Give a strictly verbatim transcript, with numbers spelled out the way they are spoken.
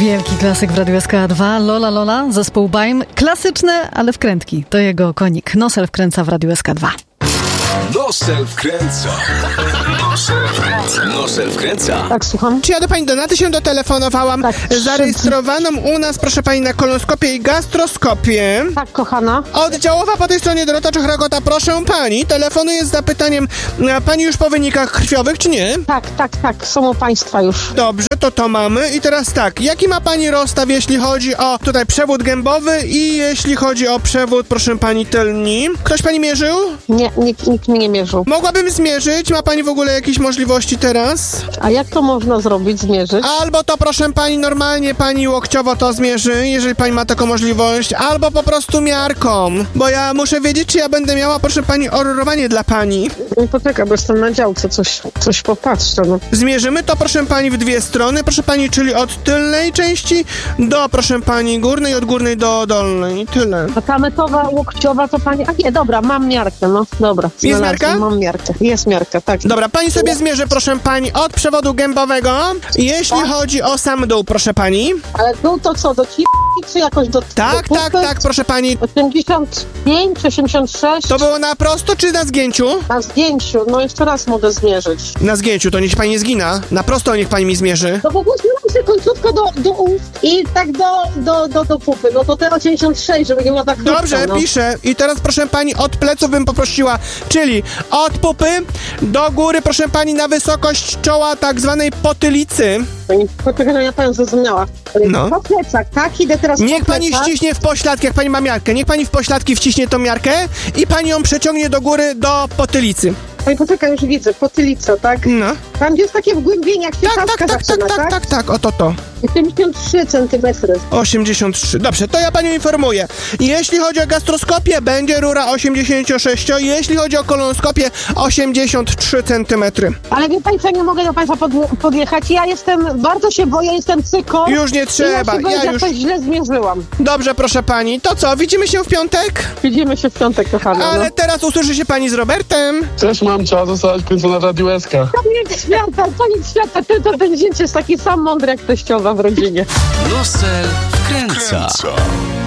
Wielki klasyk w Radiu S K dwa. Lola Lola, zespół Baim. Klasyczne, ale wkrętki. To jego konik. Nosel wkręca w Radiu S K dwa. Nosel wkręca. Nosel wkręca. Nosel wkręca. Tak, słucham. Czy ja do pani Donaty się dotelefonowałam? Tak, zarejestrowaną u nas, proszę pani, na kolonoskopię i gastroskopię. Tak, kochana. Oddziałowa po tej stronie Dorota Czochragota, proszę pani. Telefonuję z zapytaniem, a pani już po wynikach krwiowych, czy nie? Tak, tak, tak, są u państwa już. Dobrze, to to mamy. I teraz tak, jaki ma pani rozstaw, jeśli chodzi o tutaj przewód gębowy i jeśli chodzi o przewód, proszę pani, tylni? Ktoś pani mierzył? Nie, nikt, nikt mnie nie mierzył. Mogłabym zmierzyć? Ma pani w ogóle jakieś możliwości teraz? A jak to można zrobić, zmierzyć? Albo to, proszę pani, normalnie pani łokciowo to zmierzy, jeżeli pani ma taką możliwość, albo po prostu miarką, bo ja muszę wiedzieć, czy ja będę miała, proszę pani, ororowanie dla pani. No poczekaj, bo jestem na działce, coś, coś popatrzę, no. Zmierzymy to, proszę pani, w dwie strony, proszę pani, czyli od tylnej części do, proszę pani, górnej, od górnej do dolnej, tyle. A ta metoda łokciowa to pani... A nie, dobra, mam miarkę, no, dobra. Jest miarka? Mam miarkę, jest miarka, tak. Dobra, pani sobie zmierzy, proszę pani, od przewodu gębowego, jeśli chodzi o sam dół, proszę pani. Ale dół to co, do ci... czy jakoś do... Tak, do tak, tak, proszę pani. osiemdziesiąt pięć, osiemdziesiąt sześć? To było na prosto czy na zgięciu? Na zdjęciu, no jeszcze raz mogę zmierzyć. Na zgięciu, to niech pani nie zgina. Na prosto niech pani mi zmierzy. No bo włożyłam sobie końcówkę do, do ust i tak do, do, do, do pupy. No to te osiemdziesiąt sześć, żeby nie było tak krótko. Dobrze, no. piszę. I teraz, proszę pani, od pleców bym poprosiła, czyli od pupy do góry, proszę pani, na wysokość czoła tak zwanej potylicy. Poczekaj, ja pani zrozumiała. No. Po plecach, tak? Idę teraz Niech po pani plecach. ściśnie w pośladki, jak pani ma miarkę. Niech pani w pośladki wciśnie tą miarkę i pani ją przeciągnie do góry do potylicy. Oj, poczekaj, już widzę, potylica, tak? No. Tam gdzie jest takie wgłębienie, jak się Tak, tak, czaszka tak, tak, zaczyna, tak, tak, tak, tak, oto to. osiemdziesiąt trzy centymetry. osiemdziesiąt trzy. Dobrze, to ja panią informuję. Jeśli chodzi o gastroskopię, będzie rura osiemdziesiąt sześć, jeśli chodzi o kolonoskopię, osiemdziesiąt trzy centymetry. Ale wie pani co, nie mogę do państwa pod, podjechać. Ja jestem, bardzo się boję, jestem cyko. Już nie I trzeba, ja się boję, ja że już... coś źle zmierzyłam. Dobrze, proszę pani. To co, widzimy się w piątek? Widzimy się w piątek, kochana. Ale no. teraz usłyszy się pani z Robertem. Cześć mamcia, zostałaś kręcona w Radiu S K. Koniec świata, koniec świata. Ty to ten dziecię jest taki sam mądry jak teściowa w rodzinie. Nosel wkręca.